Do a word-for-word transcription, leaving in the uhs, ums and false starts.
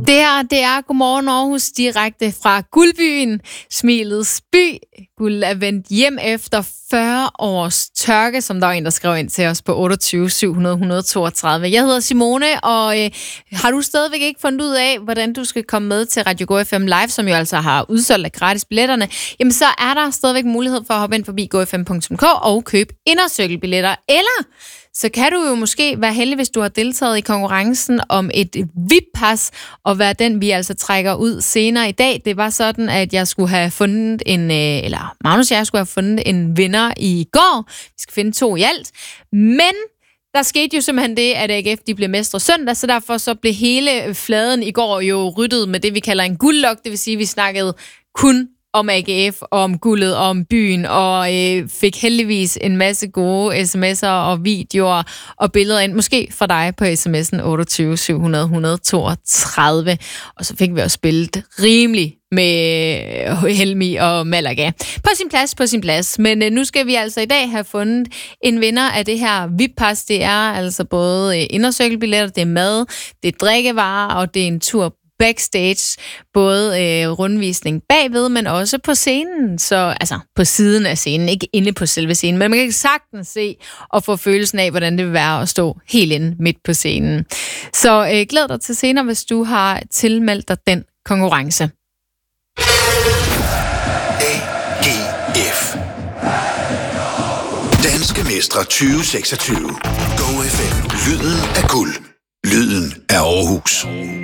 Det her, det er Godmorgen Aarhus, direkte fra Guldbyen, Smilets by. Guld er vendt hjem efter fyrre års tørke, som der var en, der skrev ind til os på otteogtyve syv hundrede toogtredive. Jeg hedder Simone, og øh, har du stadigvæk ikke fundet ud af, hvordan du skal komme med til Radio Go F M Live, som jo altså har udsolgt af gratis billetterne, jamen så er der stadigvæk mulighed for at hoppe ind forbi go f m punktum k og købe indercirkelbilletter. Eller så kan du jo måske være heldig, hvis du har deltaget i konkurrencen om et V I P-pas, og være den, vi altså trækker ud senere i dag. Det var sådan, at jeg skulle have fundet en, eller Magnus og jeg skulle have fundet en vinder i går. Vi skal finde to i alt. Men der skete jo simpelthen det, at A G F de blev mestre søndag, så derfor så blev hele fladen i går jo ryddet med det, vi kalder en guldlok. Det vil sige, at vi snakkede kun om A G F, og om guldet, og om byen, og øh, fik heldigvis en masse gode sms'er og videoer og billeder ind, måske fra dig på sms'en otteogtyve syv hundrede toogtredive. Og så fik vi også spillet rimelig med Helmi og Malaga. På sin plads, på sin plads. Men øh, nu skal vi altså i dag have fundet en vinder af det her V I P-pas. Det er altså både øh, indercirkelbilletter, det er mad, det er drikkevarer, og det er en tur backstage, både øh, rundvisning bagved, men også på scenen, så altså på siden af scenen, ikke inde på selve scenen, men man kan sagtens se og få følelsen af, hvordan det vil være at stå helt inde midt på scenen. Så øh, glæd dig til senere, hvis du har tilmeldt dig den konkurrence. A G F Danske Mestre tyve seksogtyve. Go F M. Lyden af guld. Lyden af Aarhus.